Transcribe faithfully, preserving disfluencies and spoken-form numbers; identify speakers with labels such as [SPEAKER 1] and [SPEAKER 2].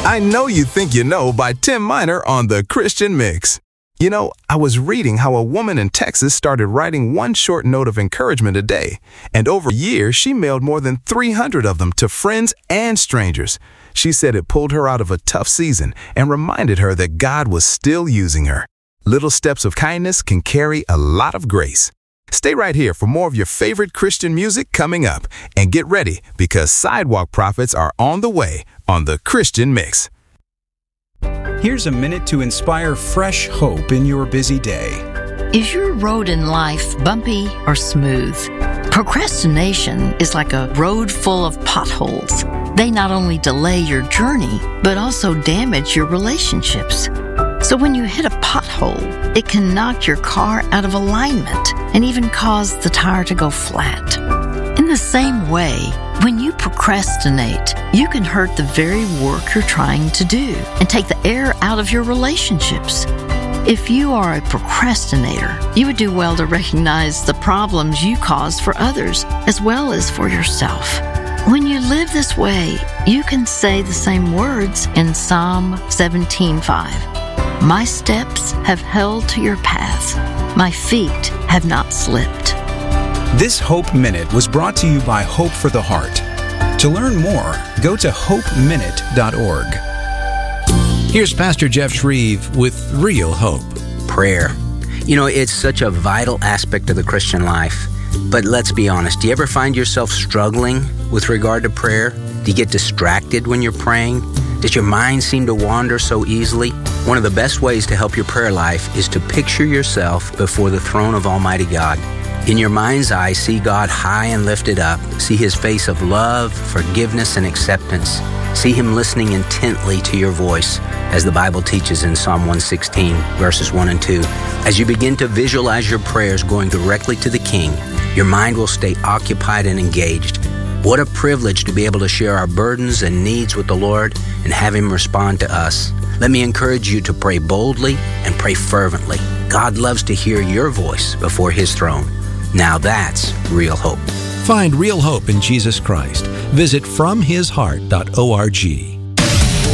[SPEAKER 1] I Know You Think You Know by Tim Miner on The Christian Mix. You know, I was reading how a woman in Texas started writing one short note of encouragement a day, and over a year, she mailed more than three hundred of them to friends and strangers. She said it pulled her out of a tough season and reminded her that God was still using her. Little steps of kindness can carry a lot of grace. Stay right here for more of your favorite Christian music coming up, and get ready because Sidewalk Prophets are on the way on The Christian Mix.
[SPEAKER 2] Here's a minute to inspire fresh hope in your busy day.
[SPEAKER 3] Is your road in life bumpy or smooth? Procrastination is like a road full of potholes. They not only delay your journey, but also damage your relationships. So when you hit a pothole, it can knock your car out of alignment and even cause the tire to go flat. In the same way, when you procrastinate, you can hurt the very work you're trying to do and take the air out of your relationships. If you are a procrastinator, you would do well to recognize the problems you cause for others as well as for yourself. When you live this way, you can say the same words in Psalm seventeen five. My steps have held to your path. My feet have not slipped.
[SPEAKER 2] This Hope Minute was brought to you by Hope for the Heart. To learn more, go to hope minute dot org.
[SPEAKER 4] Here's Pastor Jeff Shreve with Real Hope.
[SPEAKER 5] Prayer. You know, it's such a vital aspect of the Christian life. But let's be honest, do you ever find yourself struggling with regard to prayer? Do you get distracted when you're praying? Does your mind seem to wander so easily? One of the best ways to help your prayer life is to picture yourself before the throne of Almighty God. In your mind's eye, see God high and lifted up. See His face of love, forgiveness, and acceptance. See Him listening intently to your voice, as the Bible teaches in Psalm one sixteen, verses one and two. As you begin to visualize your prayers going directly to the King, your mind will stay occupied and engaged. What a privilege to be able to share our burdens and needs with the Lord and have Him respond to us. Let me encourage you to pray boldly and pray fervently. God loves to hear your voice before His throne. Now that's real hope.
[SPEAKER 4] Find real hope in Jesus Christ. Visit from his heart dot org.